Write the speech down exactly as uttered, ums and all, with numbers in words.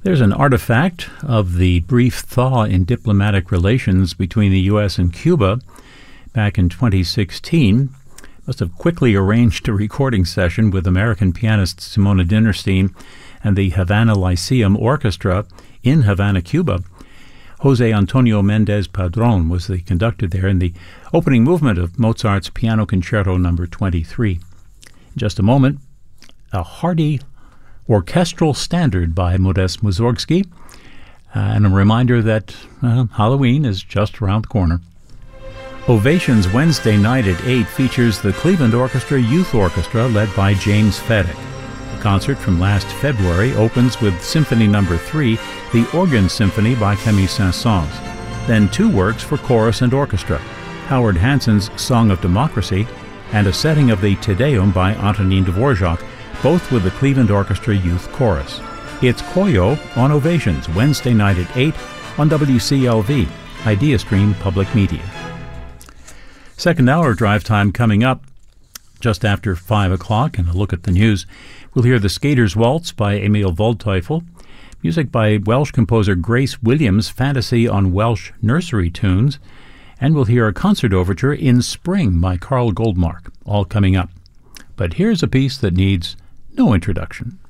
There's an artifact of the brief thaw in diplomatic relations between the U S and Cuba back in twenty sixteen. Must have quickly arranged a recording session with American pianist Simona Dinnerstein and the Havana Lyceum Orchestra in Havana, Cuba. Jose Antonio Mendez Padron was the conductor there in the opening movement of Mozart's Piano Concerto number twenty-three. In just a moment, a hearty orchestral standard by Modest Mussorgsky, uh, and a reminder that uh, Halloween is just around the corner. Ovations Wednesday night at eight features the Cleveland Orchestra Youth Orchestra led by James Fedek. The concert from last February opens with Symphony Number three, the Organ Symphony by Camille Saint-Saëns. Then two works for chorus and orchestra, Howard Hansen's Song of Democracy and a setting of the Te Deum by Antonin Dvorak, both with the Cleveland Orchestra Youth Chorus. It's Koyo on Ovations, Wednesday night at eight on W C L V, IdeaStream Public Media. Second hour drive time coming up just after five o'clock, and a look at the news. We'll hear The Skater's Waltz by Emil Waldteufel, music by Welsh composer Grace Williams, fantasy on Welsh nursery tunes, and we'll hear a concert overture in Spring by Carl Goldmark, all coming up. But here's a piece that needs no introduction.